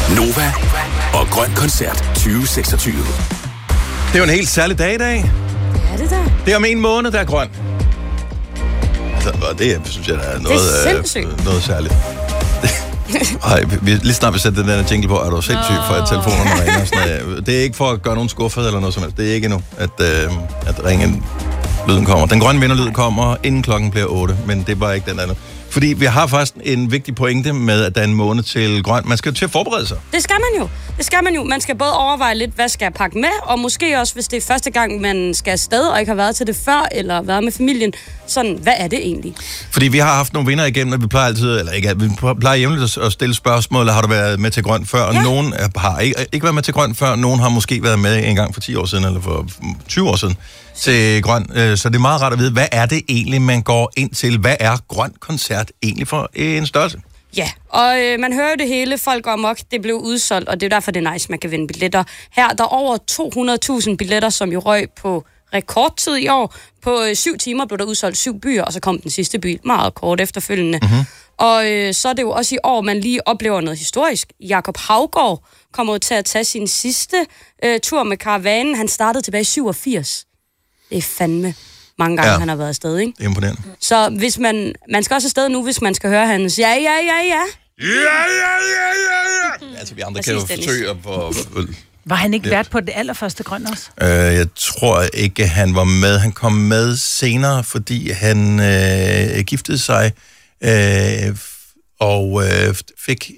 Nova og Grøn Koncert 2026. Det er jo en helt særlig dag i dag. Er det der? Det er om en måned, der er grøn. Altså, det synes jeg, der er noget særligt. Ej, lige snart vi sætter den der jingle på, er du sindssyg for, at telefonerne ringer og sådan noget. Det er ikke for at gøre nogen skuffet eller noget som helst. Det er ikke endnu, at ringen lyden kommer. Den grønne vinderlyd kommer, inden klokken bliver 8, men det er bare ikke den anden. Fordi vi har faktisk en vigtig pointe med, at der er en måned til grøn. Man skal jo til at forberede sig. Det skal man jo. Man skal både overveje lidt, hvad skal jeg pakke med, og måske også, hvis det er første gang, man skal afsted, og ikke har været til det før, eller været med familien. Sådan, hvad er det egentlig? Fordi vi har haft nogle vinder igennem, og vi plejer altid, vi plejer jævnligt at stille spørgsmål, har du været med til grøn før? Ja. Nogen har ikke været med til grøn før, nogen har måske været med en gang for 10 år siden, eller for 20 år siden til grøn. Så det er meget rart at vide, hvad er det egentlig, man går ind til? Hvad er Grøn Koncert egentlig for en størrelse? Ja, og man hører jo det hele. Folk går amok. Det blev udsolgt, og det er derfor, det er nice, man kan vinde billetter. Her der er over 200.000 billetter, som jo røg på rekordtid i år. På 7 timer blev der udsolgt 7 byer, og så kom den sidste by meget kort efterfølgende. Mm-hmm. Og så er det jo også i år, man lige oplever noget historisk. Jakob Haugaard kommer jo til at tage sin sidste tur med karavanen. Han startede tilbage i 87. Det er fandme mange gange, han har været afsted, ikke? Det er imponerende. Så hvis man skal også afsted nu, hvis man skal høre hans ja. Altså, vi andre kan jo forsøge at få... Var han ikke vært på det allerførste grøn også? Jeg tror ikke, han var med. Han kom med senere, fordi han giftede sig og fik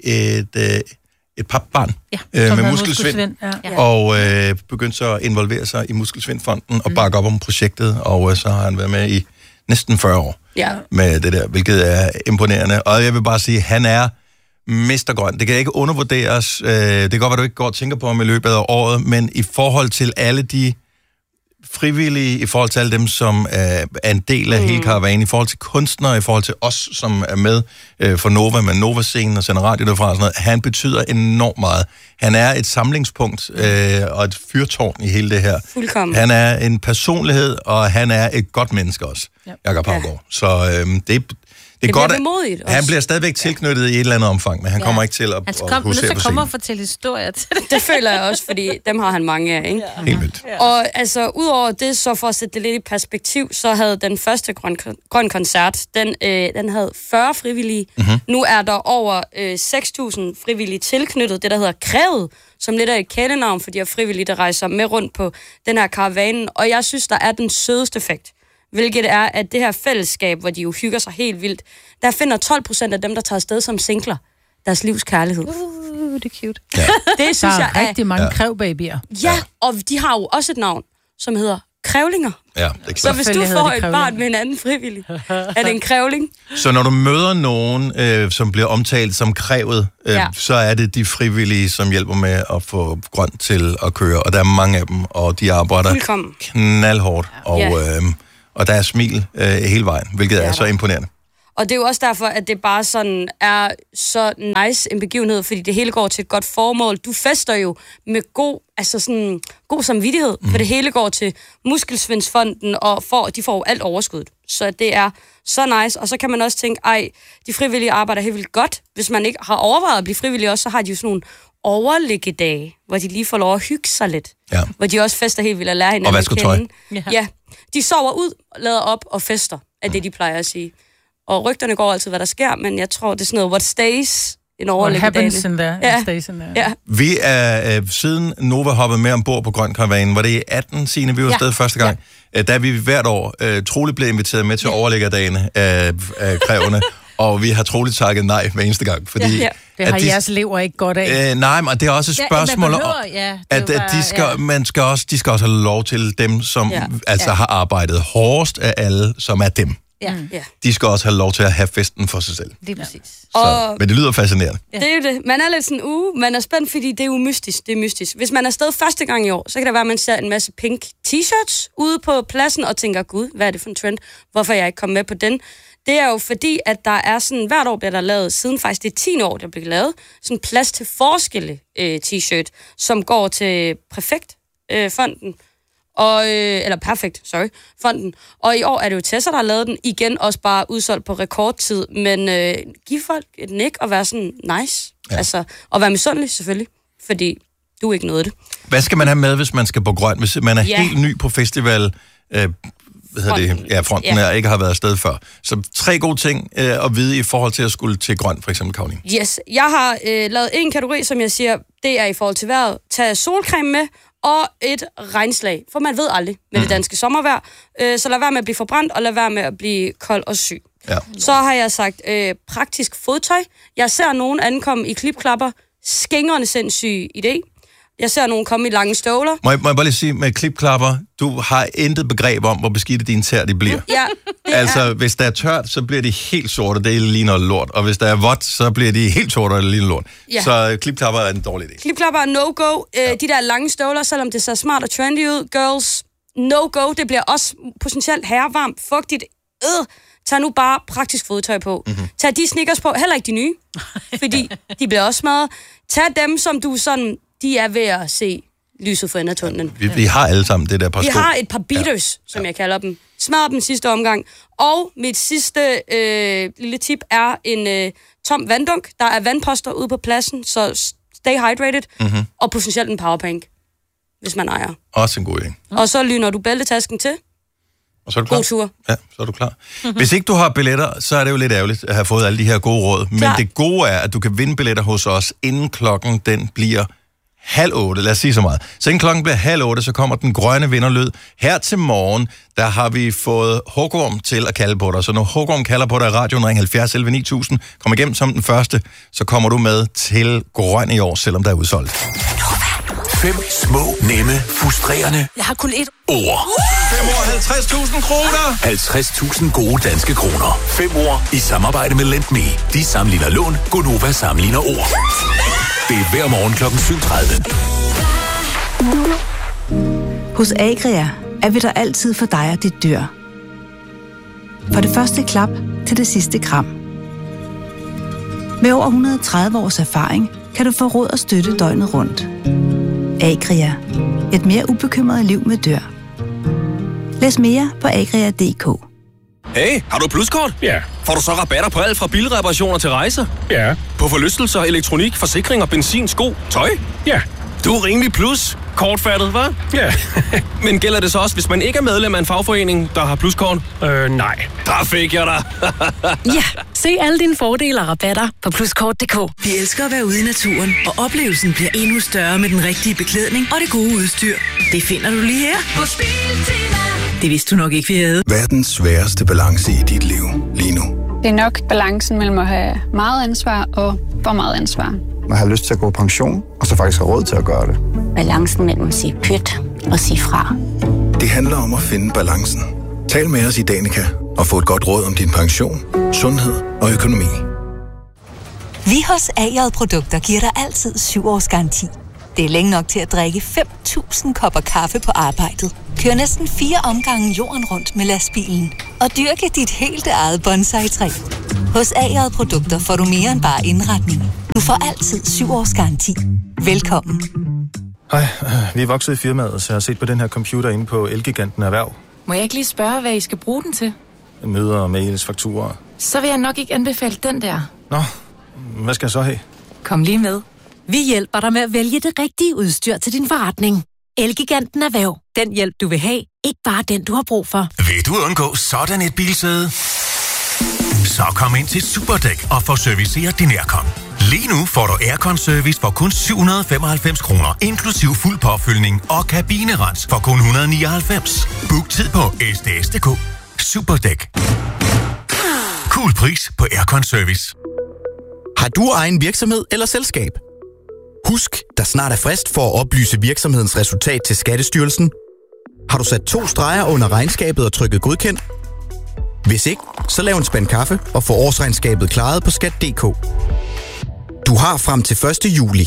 et papbarn med muskelsvind. Og begyndte så at involvere sig i Muskelsvindfonden og bakke op om projektet. Og så har han været med i næsten 40 år med det der, hvilket er imponerende. Og jeg vil bare sige, han er mestergrøn. Det kan ikke undervurderes. Det kan godt være, du ikke går og tænker på ham i løbet af året, men i forhold til alle de frivillige, i forhold til alle dem, som er en del af hele karavanen, i forhold til kunstnere, i forhold til os, som er med for Nova, med Nova-scenen og sender radio derfra og sådan noget. Han betyder enormt meget. Han er et samlingspunkt og et fyrtårn i hele det her. Fuldkommen. Han er en personlighed, og han er et godt menneske også, Jakob Haugaard. Så det er godt, at han bliver stadigvæk tilknyttet i et eller andet omfang, men han kommer ikke til at husere på scenen. Han kommer og fortælle historier til det. Det føler jeg også, fordi dem har han mange af, ikke? Ja. Helt vildt. Og altså, udover det, så for at sætte det lidt i perspektiv, så havde den første grøn koncert, den havde 40 frivillige. Mm-hmm. Nu er der over 6.000 frivillige tilknyttet, det der hedder Krævet, som lidt er et kælenavn for de her frivillige, der rejser med rundt på den her karavanen. Og jeg synes, der er den sødeste effekt, hvilket er, at det her fællesskab, hvor de jo hygger sig helt vildt, der finder 12% af dem, der tager afsted som singler, deres livs kærlighed. Det er cute. Ja. Det synes jeg er rigtig mange krævbabyer. Ja, og de har jo også et navn, som hedder krævlinger. Ja, det er klart. Så hvis du får et barn med en anden frivillig, er det en krævling? Så når du møder nogen, som bliver omtalt som krævet, så er det de frivillige, som hjælper med at få grønt til at køre. Og der er mange af dem, og de arbejder knaldhårdt. Og der er smil hele vejen, hvilket er så imponerende. Og det er jo også derfor, at det bare sådan er så nice en begivenhed, fordi det hele går til et godt formål. Du fester jo med god samvittighed, for det hele går til Muskelsvindsfonden, og de får jo alt overskuddet. Så det er så nice, og så kan man også tænke, de frivillige arbejder helt vildt godt. Hvis man ikke har overvejet at blive frivillig også, så har de jo sådan nogle overliggedage, hvor de lige får lov at hygge sig lidt. Ja. Hvor de også fester helt vildt og lærer hinanden at kende. Ja. De sover ud, lader op og fester, er det, de plejer at sige. Og rygterne går altid, hvad der sker, men jeg tror, det er sådan noget, what stays in overliggedagene. What happens in there, stays in there. Ja. Vi er, siden Nova hoppede med ombord på Grøn Karavanen, var det i 18, Signe, vi var afsted første gang, da vi hvert år troligt blev inviteret med til overliggerdagene af krævene, og vi har troligt takket nej hver eneste gang, fordi... Ja. Det har jeres lever ikke godt af. Nej, men det er også et spørgsmål om, at de skal også have lov til dem, som har arbejdet hårdest af alle, som er dem. Ja. De skal også have lov til at have festen for sig selv. Det er præcis. Men det lyder fascinerende. Ja. Det er jo det. Man er lidt sådan, man er spændt, fordi det er jo mystisk. Det er mystisk. Hvis man er afsted første gang i år, så kan det være, at man ser en masse pink t-shirts ude på pladsen og tænker, gud, hvad er det for en trend? Hvorfor er jeg ikke kommet med på den? Det er jo fordi, at der er sådan, hvert år bliver der lavet, siden faktisk det er 10 år, der bliver lavet, sådan plads til forskelle t-shirt, som går til Præfektfonden. eller Perfect, fonden. Og i år er det jo Tessa, der har lavet den. Igen også bare udsolgt på rekordtid. Men giv folk et nik og være sådan nice. Ja. Altså, og være misundelig selvfølgelig, fordi du ikke nåede det. Hvad skal man have med, hvis man skal på grøn? Hvis man er helt ny på festival... fronten er ikke har været afsted før. Så 3 gode ting at vide i forhold til at skulle til grøn, for eksempel, Karoline. Yes, jeg har lavet en kategori, som jeg siger, det er i forhold til vejret. Tag solcreme med og et regnslag, for man ved aldrig med det danske sommervejr. Så lad være med at blive forbrændt, og lad være med at blive kold og syg. Ja. Så har jeg sagt praktisk fodtøj. Jeg ser nogen ankomme i klipklapper. Skængrende sindssyg idé. Jeg ser nogen komme i lange støvler. Må jeg bare lige sige, med klipklapper, du har intet begreb om, hvor beskidte dine tæer de bliver. Ja, altså, hvis der er tørt, så bliver de helt sorte, det ligner lort. Og hvis der er vådt, så bliver de helt sorte, og det ligner lort. Ja. Så klipklapper er en dårlig idé. Klipklapper er no-go. De der lange støvler, selvom det ser smart og trendy ud, girls, no-go. Det bliver også potentielt herrevarmt, fugtigt. Tag nu bare praktisk fodtøj på. Mm-hmm. Tag de sneakers på, heller ikke de nye, fordi de bliver også smadret. Tag dem, som du sådan... De er ved at se lyset for enden af tunnelen. Vi har alle sammen det der par sko. Vi har et par beaters, som jeg kalder dem. Smadrer dem sidste omgang. Og mit sidste lille tip er en tom vanddunk. Der er vandposter ude på pladsen, så stay hydrated. Mm-hmm. Og potentielt en powerbank, hvis man ejer. Også en god idé. Og så lyner du bæltetasken til. Og så er du klar. God tur. Ja, så er du klar. Mm-hmm. Hvis ikke du har billetter, så er det jo lidt ærgerligt at have fået alle de her gode råd. Men det gode er, at du kan vinde billetter hos os, inden klokken den bliver 7:30, lad os sige så meget. Så inden klokken bliver 7:30, så kommer den grønne vinderlyd. Her til morgen, der har vi fået Hågorm til at kalde på dig. Så når Hågorm kalder på dig i radioen, ring 70 11 9000, kom igennem som den første, så kommer du med til grøn i år, selvom der er udsolgt. 5 små, nemme, frustrerende. Jeg har kun ét ord. 5 år, 50.000 kroner. 50.000 gode danske kroner. 5 ord i samarbejde med Lend Me. De sammenligner lån, Gonova sammenligner ord. Det er hver morgen kl. 7:30. Hos Agria er vi der altid for dig og dit dyr. For det første klap til det sidste kram. Med over 130 års erfaring kan du få råd og støtte døgnet rundt. Agria. Et mere ubekymret liv med dyr. Læs mere på agria.dk. Hey, har du pluskort? Ja. Får du så rabatter på alt fra bilreparationer til rejser? Ja. På forlystelser, elektronik, forsikring og benzin, sko, tøj? Ja. Du er rimelig plus. Kortfattet, hva'? Ja. Men gælder det så også, hvis man ikke er medlem af en fagforening, der har pluskort? Nej. Der fik jeg dig. Ja, se alle dine fordele og rabatter på pluskort.dk. Vi elsker at være ude i naturen, og oplevelsen bliver endnu større med den rigtige beklædning og det gode udstyr. Det finder du lige her på Biltema. Det vidste du nok ikke, vi havde. Verdens sværeste balance i dit liv lige nu. Det er nok balancen mellem at have meget ansvar og for meget ansvar. Man har lyst til at gå på pension, og så faktisk har råd til at gøre det. Balancen mellem at sige pyt og sige fra. Det handler om at finde balancen. Tal med os i Danica og få et godt råd om din pension, sundhed og økonomi. Vi hos A.J. Produkter giver dig altid 7 års garanti. Det er længe nok til at drikke 5.000 kopper kaffe på arbejdet. Kør næsten 4 omgange jorden rundt med lastbilen. Og dyrke dit helt eget bonsai-træ. Hos A.J. Produkter får du mere end bare indretning. Du får altid 7 års garanti. Velkommen. Hej, vi er vokset i firmaet, så jeg har set på den her computer inde på Elgiganten Erhverv. Må jeg ikke lige spørge, hvad I skal bruge den til? Møder, mails, fakturer. Så vil jeg nok ikke anbefale den der. Nå, hvad skal jeg så have? Kom lige med. Vi hjælper dig med at vælge det rigtige udstyr til din forretning. Elgiganten Erhverv. Den hjælp, du vil have. Ikke bare den, du har brug for. Vil du undgå sådan et bilsæde? Så kom ind til Superdæk og få serviceret din aircon. Lige nu får du aircon-service for kun 795 kroner, inklusiv fuld påfyldning og kabinerens for kun 199. Book tid på sds.dk. Superdæk. Cool pris på aircon-service. Har du egen virksomhed eller selskab? Husk, der snart er frist for at oplyse virksomhedens resultat til Skattestyrelsen. Har du sat 2 streger under regnskabet og trykket godkendt? Hvis ikke, så lav en spand kaffe og få årsregnskabet klaret på skat.dk. Du har frem til 1. juli.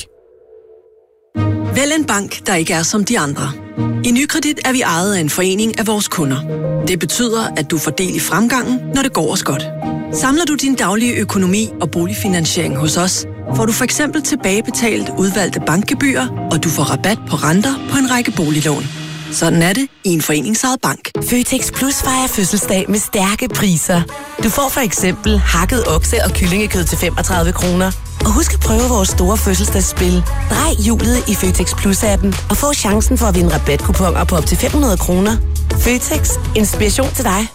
Vælg en bank, der ikke er som de andre. I Nykredit er vi ejet af en forening af vores kunder. Det betyder, at du får del i fremgangen, når det går os godt. Samler du din daglige økonomi og boligfinansiering hos os, får du for eksempel tilbagebetalt udvalgte bankgebyrer, og du får rabat på renter på en række boliglån. Sådan er det i en foreningsejet bank. Føtex Plus fejrer fødselsdag med stærke priser. Du får for eksempel hakket okse- og kyllingekød til 35 kroner. Og husk at prøve vores store fødselsdagsspil. Drej hjulet i Føtex Plus-appen og få chancen for at vinde rabatkuponer på op til 500 kroner. Føtex. Inspiration til dig.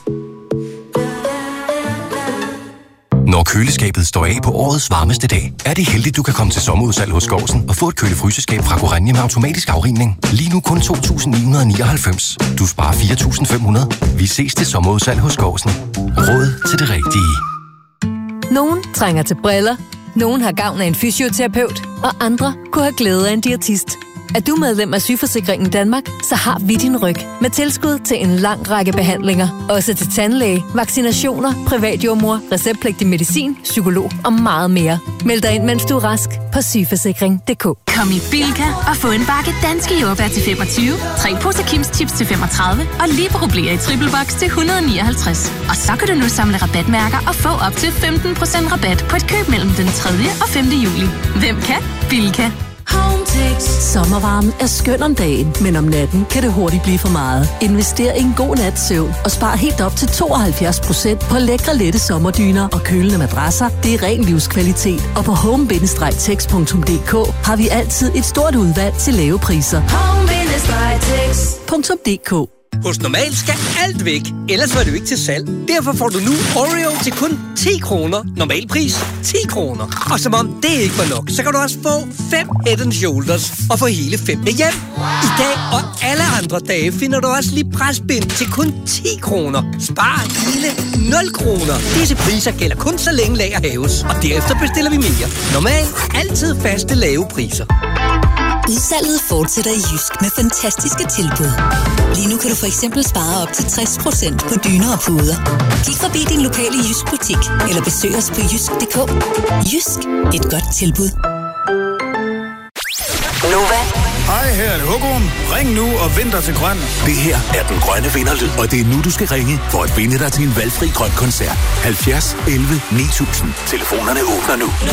Når køleskabet står af på årets varmeste dag, er det heldigt, du kan komme til sommerudsalg hos Gårdsen og få et kølefryseskab fra Gorenje med automatisk afrigning. Lige nu kun 2.999. Du sparer 4.500. Vi ses til sommerudsalg hos Gårdsen. Råd til det rigtige. Nogen trænger til briller, nogen har gavn af en fysioterapeut, og andre kunne have glæde af en diætist. Er du medlem af Sygeforsikringen Danmark, så har vi din ryg med tilskud til en lang række behandlinger. Også til tandlæge, vaccinationer, privatjordmor, receptpligtig medicin, psykolog og meget mere. Meld dig ind, mens du er rask på sygeforsikring.dk. Kom i Bilka og få en bakke danske jordbær til 25, 3 poser Kims Chips til 35 og Libero-blæer i triple box til 159. Og så kan du nu samle rabatmærker og få op til 15% rabat på et køb mellem den 3. og 5. juli. Hvem kan? Bilka. Sommervarmen er skøn om dagen, men om natten kan det hurtigt blive for meget. Invester i en god nats søvn og spar helt op til 72% på lækre, lette sommerdyner og kølende madrasser. Det er ren livskvalitet. Og på home-tex.dk har vi altid et stort udvalg til lave priser. Home-tex.dk. Hos Normal skal alt væk, ellers var det jo ikke til salg. Derfor får du nu Oreo til kun 10 kroner. Normal pris 10 kroner. Og som om det ikke var nok, så kan du også få 5 Head & Shoulders og få hele 5 med hjem. I dag og alle andre dage finder du også lige presbind til kun 10 kroner. Spar hele 0 kroner. Disse priser gælder kun så længe lager haves, og derefter bestiller vi mere. Normal. Altid faste lave priser. Udsalget fortsætter i Jysk med fantastiske tilbud. Lige nu kan du for eksempel spare op til 60% på dyner og puder. Kig forbi din lokale Jysk butik, eller besøg os på jysk.dk. Jysk. Et godt tilbud. Nova. Hej, her er det Hugo. Ring nu og vind dig til grøn. Det her er den grønne vinderlyd, og det er nu, du skal ringe for at vinde dig til en valgfri grøn koncert. 70 11 9000. Telefonerne åbner nu.